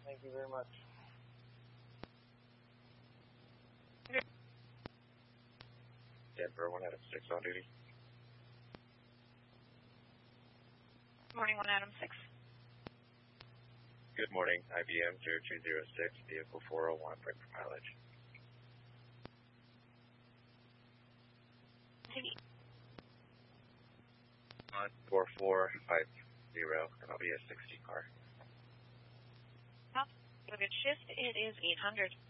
Thank you very much. Denver, 1 Adam 6 on duty. Morning, 1 Adam 6. Good morning, IBM 0206, vehicle 401, break for mileage. TV. 4450, and I'll be a 60 car. Have a good shift. It is 800.